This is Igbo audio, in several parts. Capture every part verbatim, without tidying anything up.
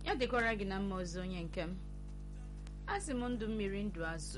ya dịkwara gị na mma ọzọ onye nke m. Asị m ndụ mmiri ndụ azụ.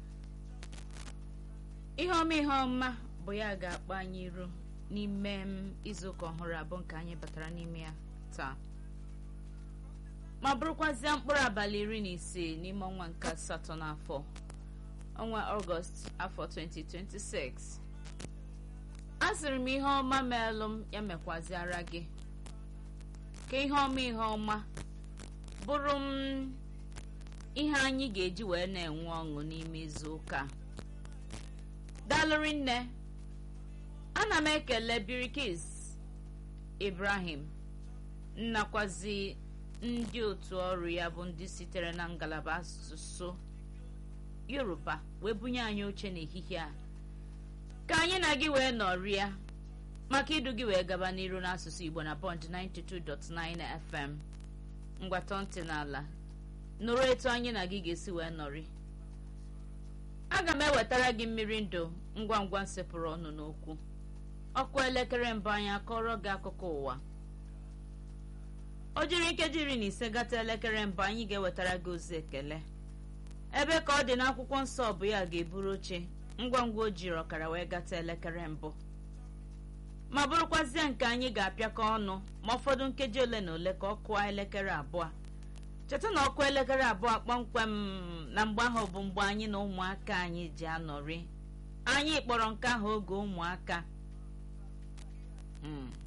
Ihe ọma ihe ọma bụ ya ga-akpọ anyị iru n'ime m izuụka ọhụrụ abụọ nke anyị batara n'ime ya taa, ma bụrụkwazịa mkpụrụ abalị iri na ise n'ime ọnwa nke asatọ n'afọ ọnwa Ọgọst afọ twenty twenty-six. Asịrị m ihe ọma meelụ m ya mekwaziara gị, ka ihe ọma ihe ọma bụrụ m ihe anyị ga-eji wee na-enwe ọṅụ n'ime izu ụka. Daalụrị nne. Ana m ekele Birikis Ibrahim nnakwazi ndị otu ọrụ ya bụ ndị sitere na ngalaba asụsụ Yoruba wee bunye anyị oche n'ehihie a ka anyị na gị wee nọrịa maka idu gị wee gaba n'iru n'asụsụ Igbo na Bond ninety-two point nine F M. Ngwatọ ntị n'ala nụrụ etu anyị na gị ga-esi wee nọrị. Aga m ewetara gị mmiri ndụ ngwa ngwa nsepụrụ ọnụ n'okwu. Ọkụ elekere mbụ anyị akọrọ gị akụkọ ụwa. O jiri nkeji iri na ise gata elekere mbụ anyị ga-ewetara gị ozi ekele. Ebe ka ọ dị n'akwụkwọ nsọ bụ ya ga-eburu oche ngwa ngwa o jiri ọkara wee gata elekere mbụ. Ma bụrụkwazịa nke anyị ga-apịakọ ọnụ ma ụfọdụ nkeji ole na ole ka ọ kụọ elekere abụọ. Cheta na ọkụ elekere abụọ kpọmkwem na mgbe ahụ bụ mgbe anyị na ụmụaka anyị ji anọrị. Anyị kpọrọ nke ahụ oge ụmụaka. Mm.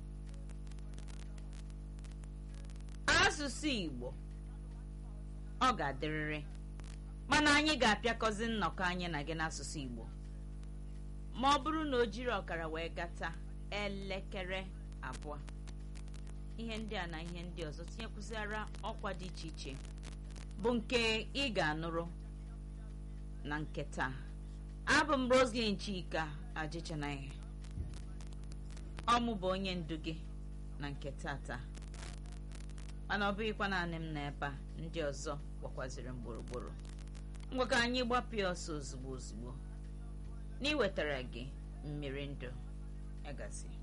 Asụsụ Igbo ọ ga-adịrịrị, mana anyị ga-apịakọzi nnọkọ anyị na gị n'asụsụ Igbo ma ọ bụrụ na o jiri ọkara wee gata elekere abụọ. Ihe ndị a na ihe ndị ọzọ tinyekwụziara ọkwa dị iche iche bụ nke ị ga-anụrụ na nke taa. Abụ m Roslyn Chika Ajịchanaghị. Ọmụ bụ onye ndu gị na nke tata, mana ọ bụghịkwa naanị m na ebe a, ndị ọzọ gbakwaziri m gburugburu. Ngwa ka anyị gbapịa ọsọ ozugbo ozugbo n'iwetara gị mmiri ndụ. Egasị